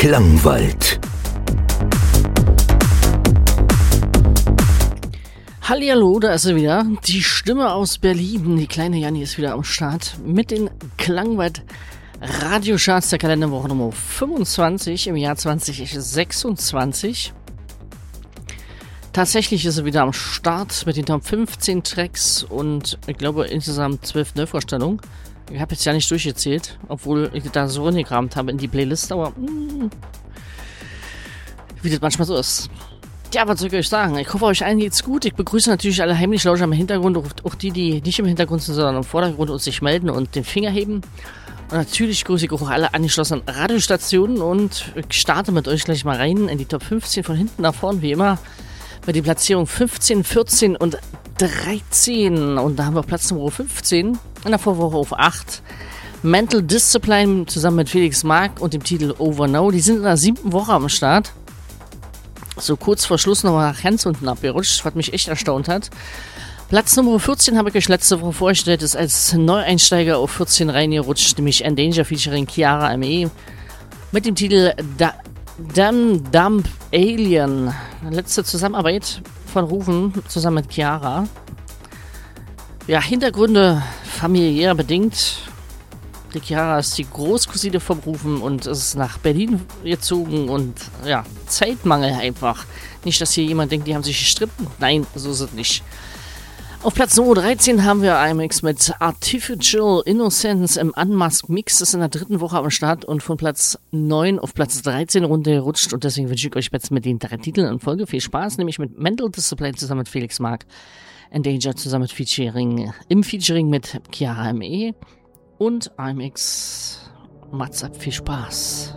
Klangwald. Hallihallo, da ist sie wieder. Die Stimme aus Berlin. Die kleine Janni ist wieder am Start mit den Klangwald Radiocharts der Kalenderwoche Nummer 25 im Jahr 2026. Tatsächlich ist sie wieder am Start mit den Top 15 Tracks und ich glaube insgesamt 12 Neuvorstellungen. Ich habe jetzt ja nicht durchgezählt, obwohl ich da so reingekramt habe in die Playlist, aber wie das manchmal so ist. Ja, was soll ich euch sagen? Ich hoffe, euch allen geht's gut. Ich begrüße natürlich alle heimlich Lauscher im Hintergrund, auch die nicht im Hintergrund sind, sondern im Vordergrund und sich melden und den Finger heben. Und natürlich grüße ich auch alle angeschlossenen Radiostationen und ich starte mit euch gleich mal rein in die Top 15 von hinten nach vorn, wie immer. Mit den Platzierungen 15, 14 und 13. Und da haben wir Platz Nummer 15 in der Vorwoche auf 8. Mental Discipline zusammen mit Felix Mark und dem Titel Over Now. Die sind in der 7. Woche am Start. So kurz vor Schluss noch nach ganz unten abgerutscht, was mich echt erstaunt hat. Platz Nummer 14 habe ich euch letzte Woche vorgestellt, ist als Neueinsteiger auf 14 reingerutscht, nämlich Endanger featuring Chiara ME mit dem Titel Dump Alien. Letzte Zusammenarbeit von Rufen zusammen mit Chiara. Ja, Hintergründe familiär bedingt. Die Chiara ist die Großcousine vom Rufen und ist nach Berlin gezogen und ja, Zeitmangel einfach. Nicht, dass hier jemand denkt, die haben sich gestritten. Nein, so ist es nicht. Auf Platz Nummer 13 haben wir IMX mit Artificial Innocence im Unmasked Mix. Das ist in der 3. Woche am Start und von Platz 9 auf Platz 13 runtergerutscht. Und deswegen wünsche ich euch jetzt mit den 3 Titeln in Folge viel Spaß, nämlich mit Mental Discipline zusammen mit Felix Mark, Endanger zusammen mit Featuring mit Chiara ME und IMX. Macht's ab, viel Spaß.